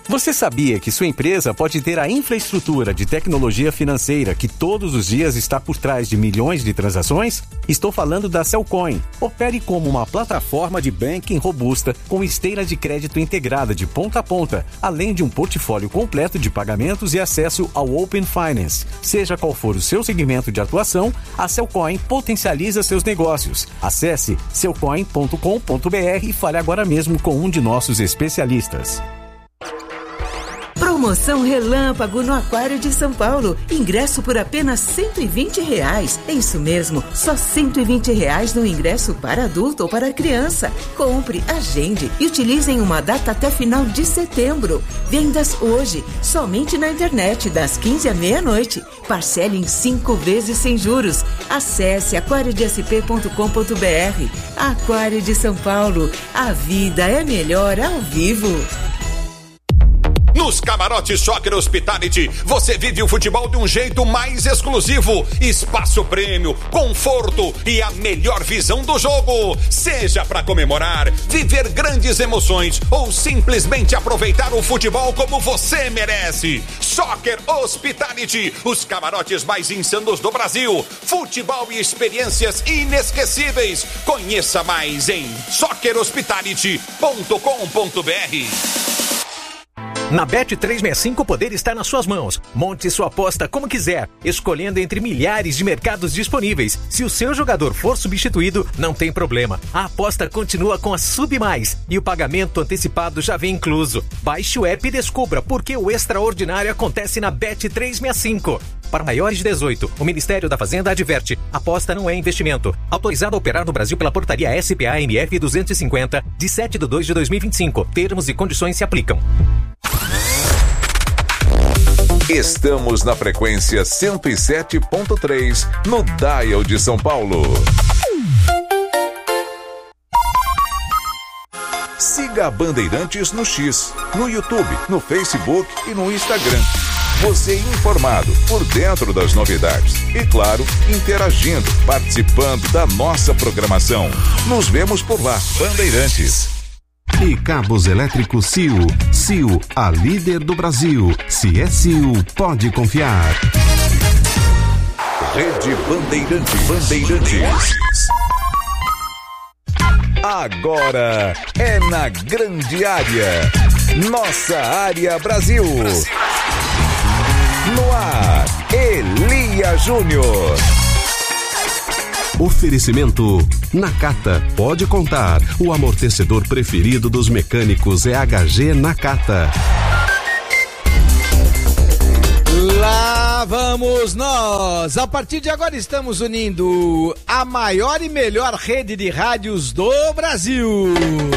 Você sabia que sua empresa pode ter a infraestrutura de tecnologia financeira que todos os dias está por trás de milhões de transações? Estou falando da Cellcoin. Opere como uma plataforma de banking robusta com esteira de crédito integrada de ponta a ponta, além de um portfólio completo de pagamentos e acesso ao Open Finance. Seja qual for o seu segmento de atuação, a Cellcoin potencializa seus negócios. Acesse cellcoin.com.br e fale agora mesmo com um de nossos especialistas. Promoção Relâmpago no Aquário de São Paulo. Ingresso por apenas R$120. É isso mesmo, só R$120 no ingresso para adulto ou para criança. Compre, agende e utilize em uma data até final de setembro. Vendas hoje, somente na internet, das 15 à meia-noite. Parcele em 5 vezes sem juros. Acesse aquariodesp.com.br. Aquário de São Paulo. A vida é melhor ao vivo. Nos camarotes Soccer Hospitality, você vive o futebol de um jeito mais exclusivo. Espaço prêmio, conforto e a melhor visão do jogo. Seja para comemorar, viver grandes emoções ou simplesmente aproveitar o futebol como você merece. Soccer Hospitality, os camarotes mais insanos do Brasil. Futebol e experiências inesquecíveis. Conheça mais em soccerhospitality.com.br. Na Bet365 o poder está nas suas mãos. Monte sua aposta como quiser, escolhendo entre milhares de mercados disponíveis. Se o seu jogador for substituído, não tem problema. A aposta continua com a Sub Mais e o pagamento antecipado já vem incluso. Baixe o app e descubra por que o extraordinário acontece na Bet365. Para maiores de 18, o Ministério da Fazenda adverte: aposta não é investimento. Autorizado a operar no Brasil pela portaria SPA-MF 250, de 7/2/2025. Termos e condições se aplicam. Estamos na frequência 107.3, no Dial de São Paulo. Siga a Bandeirantes no X, no YouTube, no Facebook e no Instagram. Você informado, por dentro das novidades. E claro, interagindo, participando da nossa programação. Nos vemos por lá, Bandeirantes. E cabos elétricos CIO. CIO, a líder do Brasil. Se é CIO, pode confiar. Rede Bandeirantes. Agora é na grande área. Nossa área Brasil. No ar, Elia Júnior. Oferecimento Nakata. Pode contar. O amortecedor preferido dos mecânicos é HG Nakata. Lá vamos nós! A partir de agora estamos unindo a maior e melhor rede de rádios do Brasil.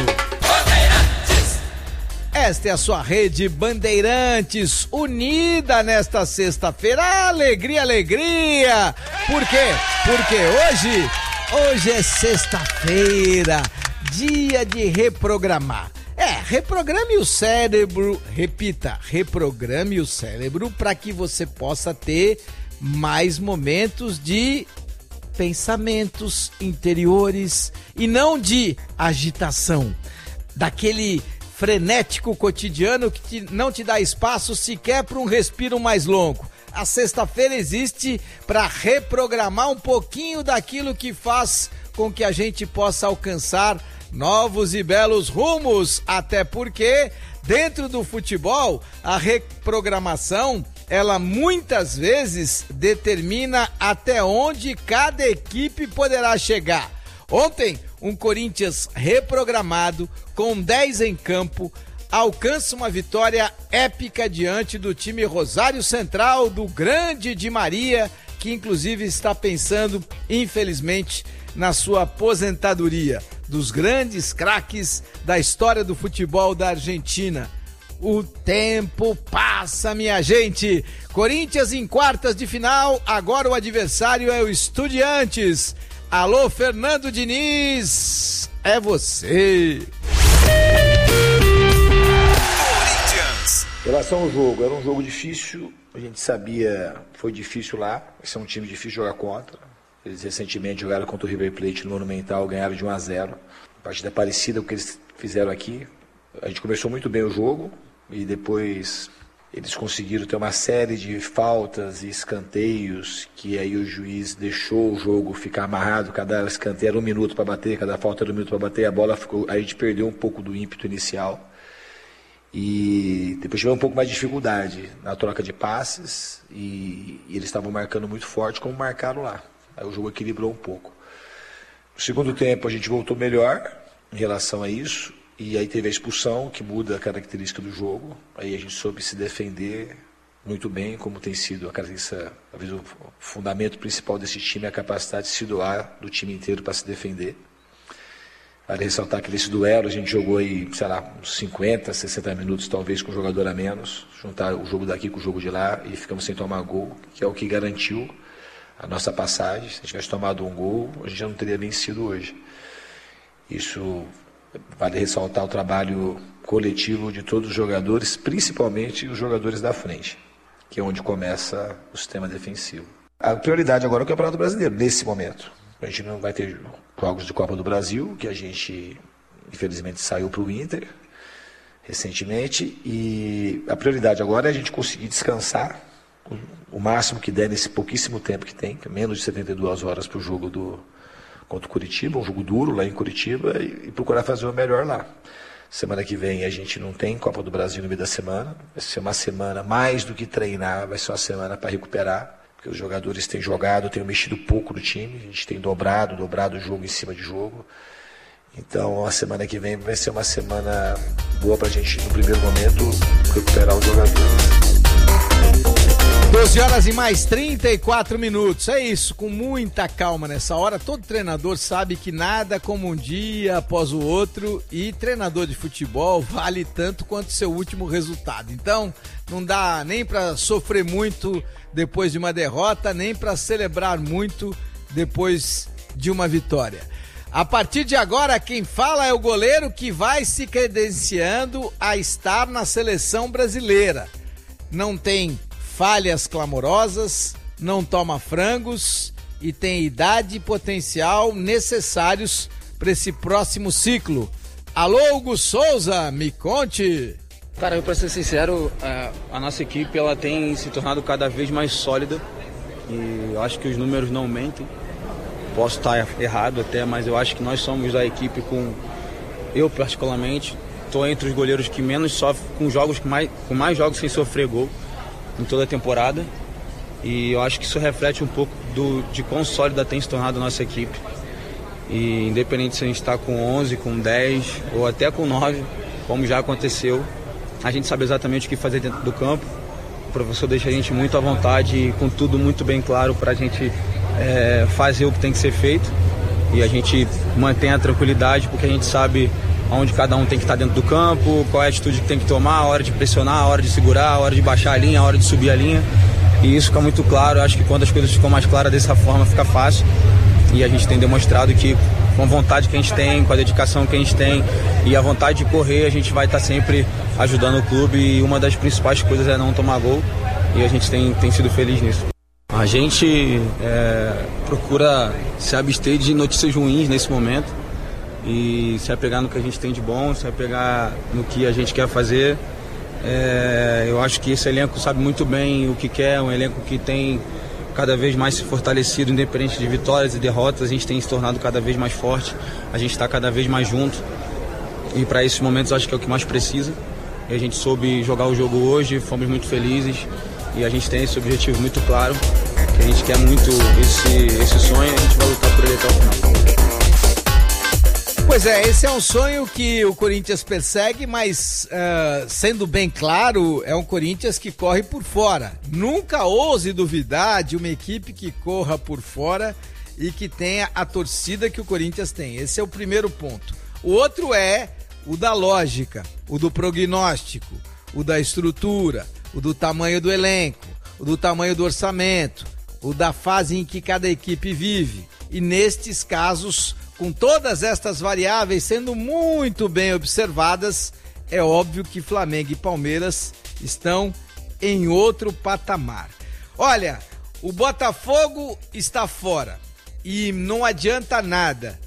Esta é a sua rede Bandeirantes, unida nesta sexta-feira. Alegria, alegria! Por quê? Porque hoje é sexta-feira, dia de reprogramar. Reprograme o cérebro, repita, reprograme o cérebro para que você possa ter mais momentos de pensamentos interiores e não de agitação, daquele frenético cotidiano que não te dá espaço sequer para um respiro mais longo. A sexta-feira existe para reprogramar um pouquinho daquilo que faz com que a gente possa alcançar novos e belos rumos, até porque dentro do futebol a reprogramação ela muitas vezes determina até onde cada equipe poderá chegar. Ontem, um Corinthians reprogramado, com 10 em campo, alcança uma vitória épica diante do time Rosário Central, do grande Di Maria, que inclusive está pensando, infelizmente, na sua aposentadoria, dos grandes craques da história do futebol da Argentina. O tempo passa, minha gente. Corinthians em quartas de final, agora o adversário é o Estudiantes. Alô, Fernando Diniz, é você. Em relação ao jogo, era um jogo difícil, a gente sabia, foi difícil lá, esse é um time difícil de jogar contra. Eles recentemente jogaram contra o River Plate no Monumental, ganharam de 1-0. Partida parecida com o que eles fizeram aqui. A gente começou muito bem o jogo, e depois eles conseguiram ter uma série de faltas e escanteios, que aí o juiz deixou o jogo ficar amarrado, cada escanteio era 1 minuto para bater, cada falta era 1 minuto para bater, a bola ficou, a gente perdeu um pouco do ímpeto inicial. E depois tivemos um pouco mais de dificuldade na troca de passes, e eles estavam marcando muito forte, como marcaram lá. Aí o jogo equilibrou um pouco. No segundo tempo a gente voltou melhor em relação a isso, e aí teve a expulsão, que muda a característica do jogo. Aí a gente soube se defender muito bem, como tem sido a característica, talvez o fundamento principal desse time é a capacidade de se doar do time inteiro para se defender. Vale ressaltar que nesse duelo a gente jogou aí, sei lá, uns 50, 60 minutos talvez com um jogador a menos, juntar o jogo daqui com o jogo de lá, e ficamos sem tomar gol, que é o que garantiu a nossa passagem. Se a gente tivesse tomado um gol, a gente já não teria vencido hoje. Isso vale ressaltar o trabalho coletivo de todos os jogadores, principalmente os jogadores da frente, que é onde começa o sistema defensivo. A prioridade agora é o Campeonato Brasileiro, nesse momento. A gente não vai ter jogos de Copa do Brasil, que a gente, infelizmente, saiu para o Inter recentemente, e a prioridade agora é a gente conseguir descansar o máximo que der nesse pouquíssimo tempo que tem, que é menos de 72 horas para o jogo contra o Curitiba, um jogo duro lá em Curitiba, e procurar fazer o melhor lá. Semana que vem a gente não tem Copa do Brasil no meio da semana, vai ser uma semana mais do que treinar, vai ser uma semana para recuperar, porque os jogadores têm jogado, têm mexido pouco no time, a gente tem dobrado o jogo em cima de jogo. Então a semana que vem vai ser uma semana boa para a gente, no primeiro momento, recuperar os jogadores. 12 horas e mais 34 minutos, é isso, com muita calma nessa hora. Todo treinador sabe que nada como um dia após o outro, e treinador de futebol vale tanto quanto seu último resultado. Então não dá nem para sofrer muito depois de uma derrota, nem para celebrar muito depois de uma vitória. A partir de agora, quem fala é o goleiro que vai se credenciando a estar na seleção brasileira. Não tem falhas clamorosas, não toma frangos e tem idade e potencial necessários para esse próximo ciclo. Alô, Hugo Souza, me conte! Cara, para ser sincero, a nossa equipe ela tem se tornado cada vez mais sólida, e eu acho que os números não mentem. Posso estar errado até, mas eu acho que nós somos da equipe eu particularmente, estou entre os goleiros que menos sofrem, com mais jogos sem sofrer gol em toda a temporada, e eu acho que isso reflete um pouco de quão sólida tem se tornado a nossa equipe. E independente se a gente está com 11, com 10 ou até com 9, como já aconteceu, a gente sabe exatamente o que fazer dentro do campo. O professor deixa a gente muito à vontade e com tudo muito bem claro para a gente fazer o que tem que ser feito, e a gente mantém a tranquilidade porque a gente sabe onde cada um tem que estar dentro do campo, qual é a atitude que tem que tomar, a hora de pressionar, a hora de segurar, a hora de baixar a linha, a hora de subir a linha, e isso fica muito claro. Eu acho que quando as coisas ficam mais claras dessa forma fica fácil, e a gente tem demonstrado que com a vontade que a gente tem, com a dedicação que a gente tem e a vontade de correr, a gente vai estar sempre ajudando o clube, e uma das principais coisas é não tomar gol, e a gente tem sido feliz nisso. A gente procura se abster de notícias ruins nesse momento e se apegar no que a gente tem de bom, se apegar no que a gente quer fazer. Eu acho que esse elenco sabe muito bem o que quer, um elenco que tem cada vez mais se fortalecido, independente de vitórias e derrotas. A gente tem se tornado cada vez mais forte, a gente está cada vez mais junto, e para esses momentos acho que é o que mais precisa. E a gente soube jogar o jogo hoje, fomos muito felizes, e a gente tem esse objetivo muito claro, que a gente quer muito esse sonho, e a gente vai lutar por ele até o final. Pois é, esse é um sonho que o Corinthians persegue, mas sendo bem claro, é um Corinthians que corre por fora. Nunca ouse duvidar de uma equipe que corra por fora e que tenha a torcida que o Corinthians tem. Esse é o primeiro ponto. O outro é o da lógica, o do prognóstico, o da estrutura, o do tamanho do elenco, o do tamanho do orçamento, o da fase em que cada equipe vive. E nestes casos, com todas estas variáveis sendo muito bem observadas, é óbvio que Flamengo e Palmeiras estão em outro patamar. Olha, o Botafogo está fora e não adianta nada.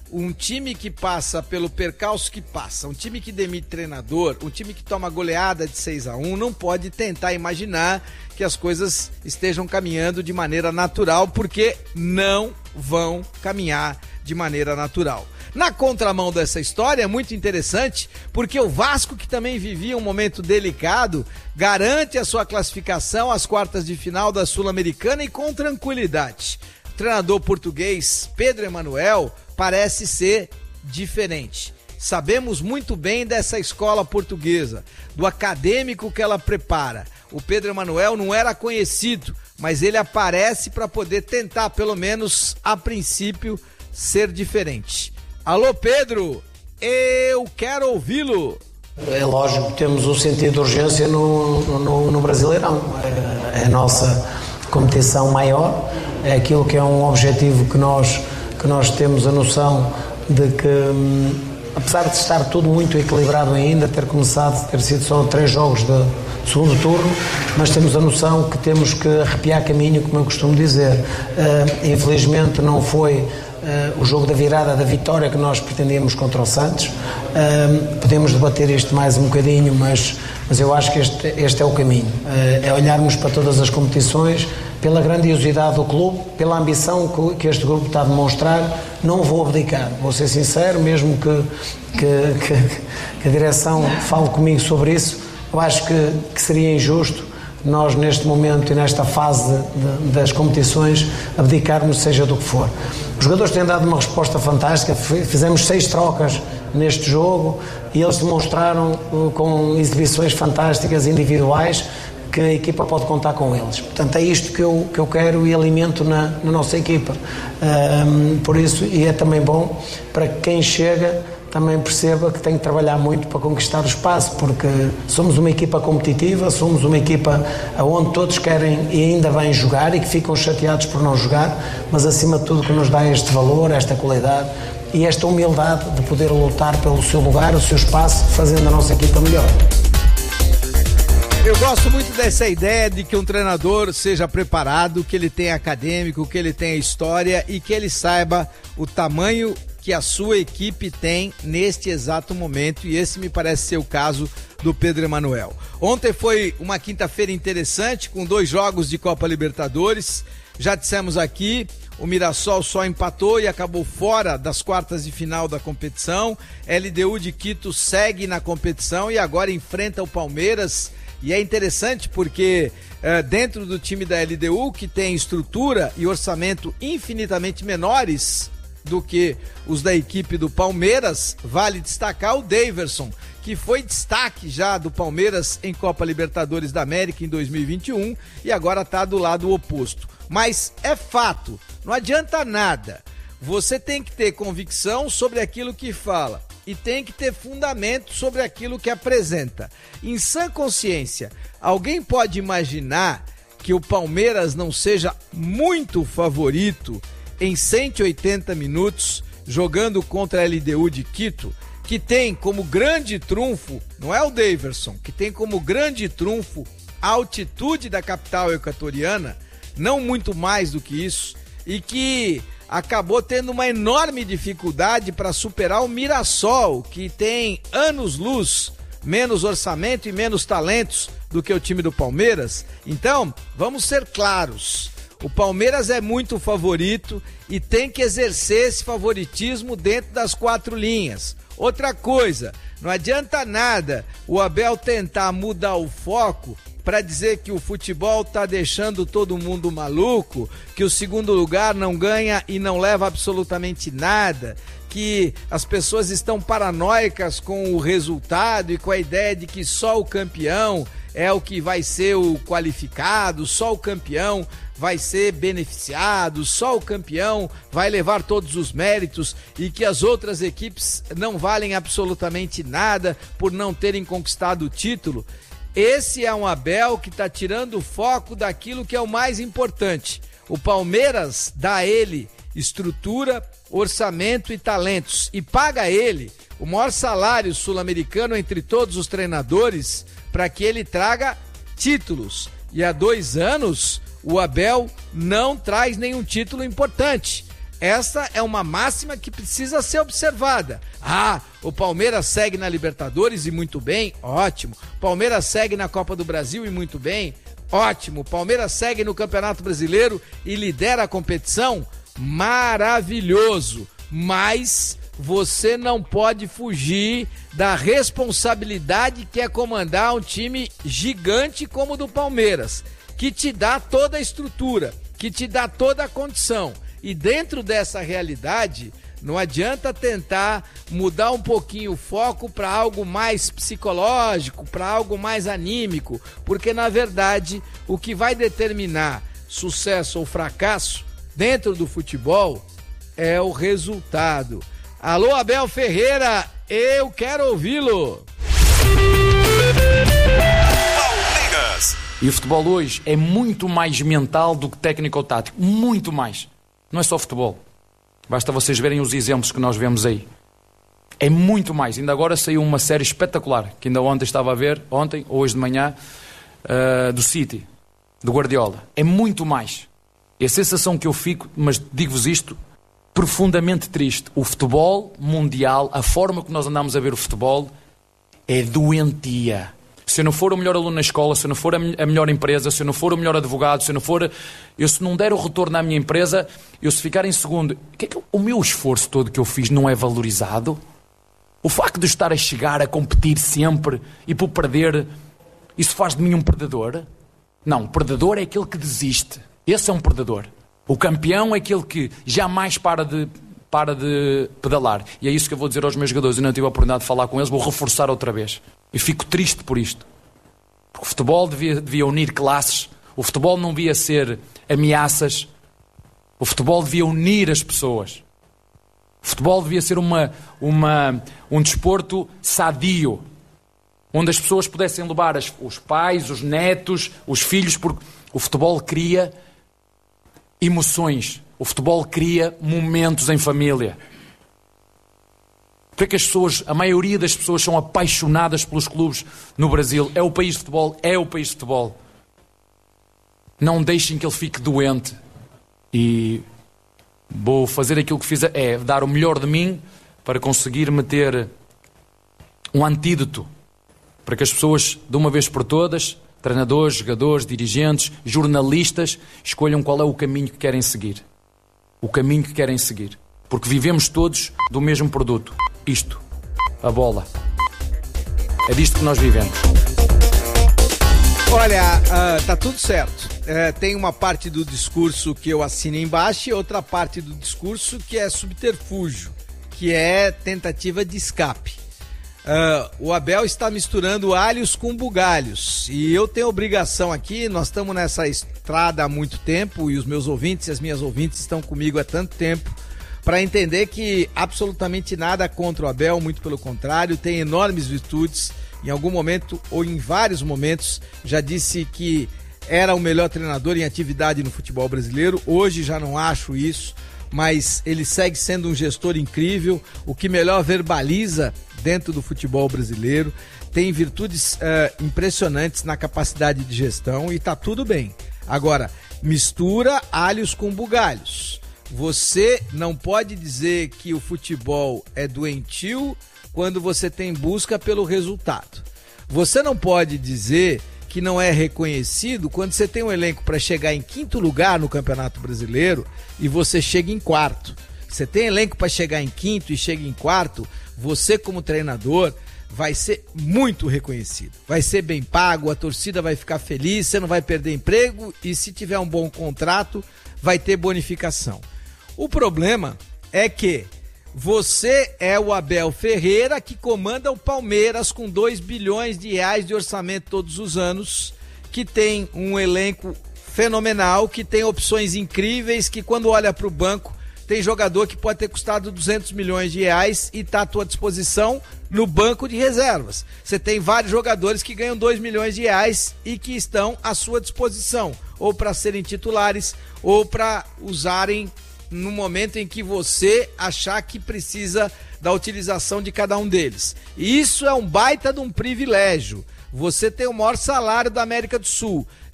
um time que passa pelo percalço que passa, um time que demite treinador, um time que toma goleada de 6-1, não pode tentar imaginar que as coisas estejam caminhando de maneira natural, porque não vão caminhar de maneira natural. Na contramão dessa história, é muito interessante, porque o Vasco, que também vivia um momento delicado, garante a sua classificação às quartas de final da Sul-Americana e com tranquilidade. O treinador português Pedro Emanuel parece ser diferente. Sabemos muito bem dessa escola portuguesa, do acadêmico que ela prepara. O Pedro Emanuel não era conhecido, mas ele aparece para poder tentar, pelo menos a princípio, ser diferente. Alô, Pedro, eu quero ouvi-lo. É lógico que temos um sentido de urgência no Brasileirão. É a nossa competição maior, é aquilo que é um objetivo que nós temos a noção de que, apesar de estar tudo muito equilibrado ainda, ter sido só 3 jogos de segundo turno, mas temos a noção que temos que arrepiar caminho, como eu costumo dizer. Infelizmente não foi o jogo da virada, da vitória que nós pretendíamos contra o Santos. Podemos debater isto mais um bocadinho, mas eu acho que este é o caminho. É olharmos para todas as competições, pela grandiosidade do clube, pela ambição que este grupo está a demonstrar. Não vou abdicar, vou ser sincero, mesmo que a direção fale comigo sobre isso. Eu acho que seria injusto nós, neste momento e nesta fase das competições, abdicarmos seja do que for. Os jogadores têm dado uma resposta fantástica. Fizemos 6 trocas neste jogo e eles demonstraram com exibições fantásticas individuais que a equipa pode contar com eles. Portanto, é isto que eu quero e alimento na nossa equipa. Por isso, e é também bom para que quem chega também perceba que tem que trabalhar muito para conquistar o espaço, porque somos uma equipa competitiva, somos uma equipa onde todos querem e ainda bem jogar e que ficam chateados por não jogar, mas acima de tudo que nos dá este valor, esta qualidade e esta humildade de poder lutar pelo seu lugar, o seu espaço, fazendo a nossa equipa melhor. Eu gosto muito dessa ideia de que um treinador seja preparado, que ele tenha acadêmico, que ele tenha história e que ele saiba o tamanho que a sua equipe tem neste exato momento, e esse me parece ser o caso do Pedro Emanuel. Ontem foi uma quinta-feira interessante, com 2 jogos de Copa Libertadores. Já dissemos aqui, o Mirassol só empatou e acabou fora das quartas de final da competição. LDU de Quito segue na competição e agora enfrenta o Palmeiras. E é interessante porque dentro do time da LDU, que tem estrutura e orçamento infinitamente menores do que os da equipe do Palmeiras, vale destacar o Daverson, que foi destaque já do Palmeiras em Copa Libertadores da América em 2021 e agora está do lado oposto. Mas é fato, não adianta nada. Você tem que ter convicção sobre aquilo que fala e tem que ter fundamento sobre aquilo que apresenta. Em sã consciência, alguém pode imaginar que o Palmeiras não seja muito favorito em 180 minutos, jogando contra a LDU de Quito, que tem como grande trunfo, não é o Daverson, que tem como grande trunfo a altitude da capital equatoriana, não muito mais do que isso, e que acabou tendo uma enorme dificuldade para superar o Mirassol, que tem anos-luz, menos orçamento e menos talentos do que o time do Palmeiras. Então, vamos ser claros. O Palmeiras é muito favorito e tem que exercer esse favoritismo dentro das 4 linhas. Outra coisa, não adianta nada o Abel tentar mudar o foco para dizer que o futebol está deixando todo mundo maluco, que o segundo lugar não ganha e não leva absolutamente nada, que as pessoas estão paranoicas com o resultado e com a ideia de que só o campeão é o que vai ser o qualificado, só o campeão vai ser beneficiado, só o campeão vai levar todos os méritos e que as outras equipes não valem absolutamente nada por não terem conquistado o título. Esse é um Abel que está tirando o foco daquilo que é o mais importante. O Palmeiras dá a ele estrutura, orçamento e talentos e paga a ele o maior salário sul-americano entre todos os treinadores para que ele traga títulos. E há 2 anos o Abel não traz nenhum título importante. Essa é uma máxima que precisa ser observada. O Palmeiras segue na Libertadores e muito bem, ótimo. Palmeiras segue na Copa do Brasil e muito bem, ótimo. Palmeiras segue no Campeonato Brasileiro e lidera a competição, maravilhoso. Mas você não pode fugir da responsabilidade que é comandar um time gigante como o do Palmeiras, que te dá toda a estrutura, que te dá toda a condição. E dentro dessa realidade, não adianta tentar mudar um pouquinho o foco para algo mais psicológico, para algo mais anímico, porque na verdade o que vai determinar sucesso ou fracasso dentro do futebol é o resultado. Alô, Abel Ferreira, eu quero ouvi-lo. Palmeiras. E o futebol hoje é muito mais mental do que técnico ou tático, muito mais. Não é só futebol. Basta vocês verem os exemplos que nós vemos aí. É muito mais. Ainda agora saiu uma série espetacular, que ainda ontem estava a ver, ontem ou hoje de manhã, do City, do Guardiola. É muito mais. E a sensação que eu fico, mas digo-vos isto, profundamente triste. O futebol mundial, a forma que nós andamos a ver o futebol, é doentia. Se eu não for o melhor aluno na escola, se eu não for a melhor empresa, se eu não for o melhor advogado, se não der o retorno à minha empresa, eu se ficar em segundo, o meu esforço todo que eu fiz não é valorizado? O facto de estar a chegar, a competir sempre e por perder, isso faz de mim um perdedor? Não, o perdedor é aquele que desiste. Esse é um perdedor. O campeão é aquele que jamais para de pedalar. E é isso que eu vou dizer aos meus jogadores. Eu não tive a oportunidade de falar com eles, vou reforçar outra vez. E fico triste por isto. Porque o futebol devia unir classes. O futebol não devia ser ameaças. O futebol devia unir as pessoas. O futebol devia ser um desporto sadio, onde as pessoas pudessem levar os pais, os netos, os filhos, porque o futebol cria emoções. O futebol cria momentos em família. Porque é que as pessoas, a maioria das pessoas são apaixonadas pelos clubes no Brasil? É o país de futebol, é o país de futebol. Não deixem que ele fique doente. E vou fazer aquilo que fiz, é dar o melhor de mim para conseguir meter um antídoto para que as pessoas, de uma vez por todas, treinadores, jogadores, dirigentes, jornalistas, escolham qual é o caminho que querem seguir. O caminho que querem seguir. Porque vivemos todos do mesmo produto. Isto, a bola. É disto que nós vivemos. Olha, tá tudo certo. Tem uma parte do discurso que eu assino embaixo e outra parte do discurso que é subterfúgio, que é tentativa de escape. O Abel está misturando alhos com bugalhos e eu tenho obrigação aqui, nós estamos nessa estrada há muito tempo e os meus ouvintes e as minhas ouvintes estão comigo há tanto tempo para entender que absolutamente nada contra o Abel, muito pelo contrário, tem enormes virtudes. Em algum momento, ou em vários momentos, já disse que era o melhor treinador em atividade no futebol brasileiro. Hoje já não acho isso, mas ele segue sendo um gestor incrível, o que melhor verbaliza dentro do futebol brasileiro. Tem virtudes impressionantes na capacidade de gestão e tá tudo bem. Agora, mistura alhos com bugalhos. Você não pode dizer que o futebol é doentio quando você tem busca pelo resultado. Você não pode dizer que não é reconhecido quando você tem um elenco para chegar em 5º lugar no Campeonato Brasileiro e você chega em 4º. Você tem elenco para chegar em 5º e chega em 4º, você como treinador vai ser muito reconhecido. Vai ser bem pago, a torcida vai ficar feliz, você não vai perder emprego e se tiver um bom contrato, vai ter bonificação. O problema é que você é o Abel Ferreira que comanda o Palmeiras com 2 bilhões de reais de orçamento todos os anos, que tem um elenco fenomenal, que tem opções incríveis, que quando olha para o banco tem jogador que pode ter custado 200 milhões de reais e está à tua disposição no banco de reservas. Você tem vários jogadores que ganham 2 milhões de reais e que estão à sua disposição, ou para serem titulares, ou para usarem no momento em que você achar que precisa da utilização de cada um deles. E isso é um baita de um privilégio. Você tem o maior salário da América do Sul,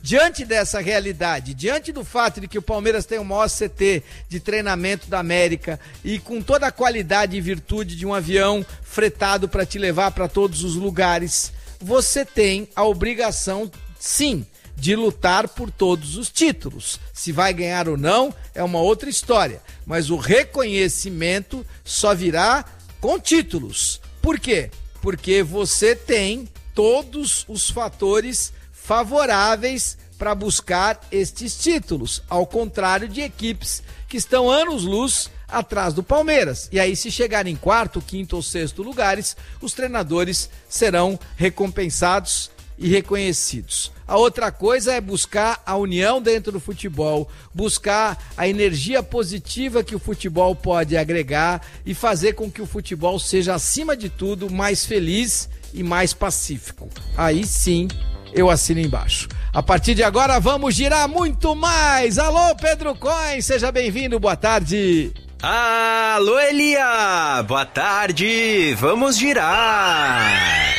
Diante dessa realidade, diante do fato de que o Palmeiras tem o maior CT de treinamento da América e com toda a qualidade e virtude de um avião fretado para te levar para todos os lugares, você tem a obrigação, sim, de lutar por todos os títulos. Se vai ganhar ou não é uma outra história, mas o reconhecimento só virá com títulos. Por quê? Porque você tem todos os fatores favoráveis para buscar estes títulos, ao contrário de equipes que estão anos-luz atrás do Palmeiras. E aí, se chegar em quarto, quinto ou sexto lugares, os treinadores serão recompensados e reconhecidos. A outra coisa é buscar a união dentro do futebol, buscar a energia positiva que o futebol pode agregar e fazer com que o futebol seja, acima de tudo, mais feliz e mais pacífico. Aí sim, eu assino embaixo. A partir de agora vamos girar muito mais. Alô, Pedro Coin, seja bem-vindo, boa tarde. Alô, Elia, boa tarde, vamos girar.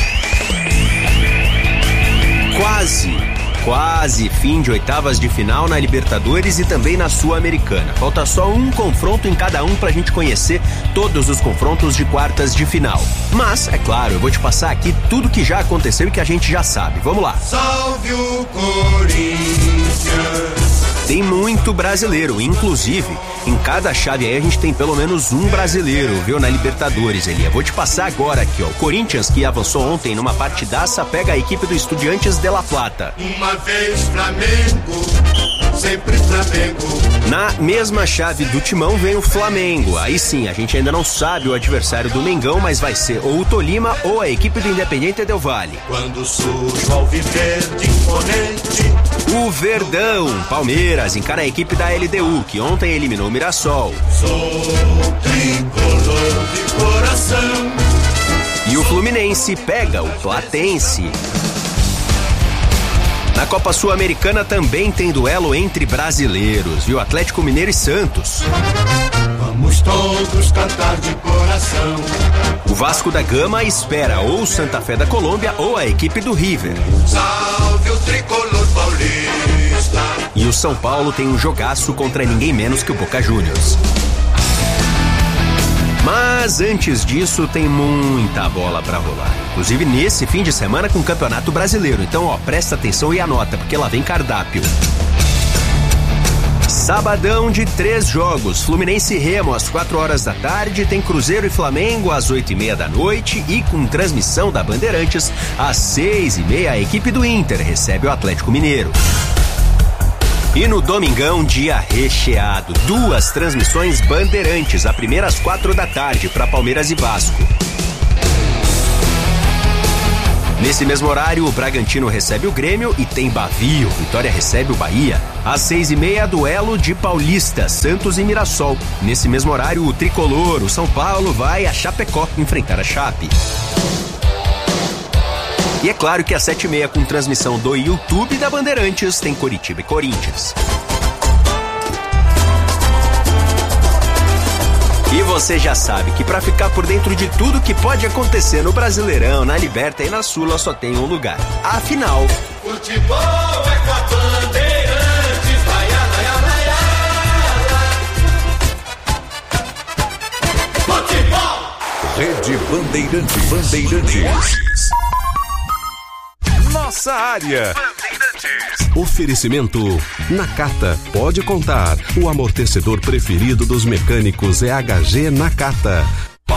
Quase fim de oitavas de final na Libertadores e também na Sul-Americana. Falta só um confronto em cada um pra gente conhecer todos os confrontos de quartas de final. Mas, é claro, eu vou te passar aqui tudo que já aconteceu e que a gente já sabe. Vamos lá. Salve o Corinthians! Tem muito brasileiro, inclusive, em cada chave aí a gente tem pelo menos um brasileiro, viu, na Libertadores, Elia. Vou te passar agora aqui, ó. O Corinthians, que avançou ontem numa partidaça, pega a equipe do Estudiantes de La Plata. Uma vez Flamengo, sempre Flamengo. Na mesma chave do Timão vem o Flamengo. Aí sim, a gente ainda não sabe o adversário do Mengão, mas vai ser ou o Tolima ou a equipe do Independiente del Valle. Quando surge o alviverde imponente, o Verdão, Palmeiras, encara a equipe da LDU, que ontem eliminou o Mirassol. Sou tricolor de coração. E o Fluminense pega o Platense. Na Copa Sul-Americana também tem duelo entre brasileiros, viu? Atlético Mineiro e Santos. Vamos todos cantar de coração. O Vasco da Gama espera ou Santa Fé da Colômbia ou a equipe do River. Salve o tricolor paulista. E o São Paulo tem um jogaço contra ninguém menos que o Boca Juniors. Mas antes disso tem muita bola pra rolar. Inclusive nesse fim de semana com o Campeonato Brasileiro. Então, ó, presta atenção e anota, porque lá vem cardápio. Sabadão de 3 jogos. Fluminense e Remo às 4 horas da tarde. Tem Cruzeiro e Flamengo às 8h30 da noite. E com transmissão da Bandeirantes às 6h30, a equipe do Inter recebe o Atlético Mineiro. E no domingão, dia recheado. 2 transmissões Bandeirantes. A primeira às 4 da tarde para Palmeiras e Vasco. Nesse mesmo horário, o Bragantino recebe o Grêmio e tem Bavi. O Vitória recebe o Bahia. Às 6h30, duelo de Paulista, Santos e Mirassol. Nesse mesmo horário, o Tricolor, o São Paulo, vai a Chapecó enfrentar a Chape. E é claro que às 7h30, com transmissão do YouTube da Bandeirantes, tem Coritiba e Corinthians. E você já sabe que para ficar por dentro de tudo que pode acontecer no Brasileirão, na Liberta e na Sula só tem um lugar. Afinal, futebol é com a Bandeirantes, vai, futebol! Rede Bandeirantes. Nossa área. Oferecimento Nakata. Pode contar. O amortecedor preferido dos mecânicos é HG Nakata.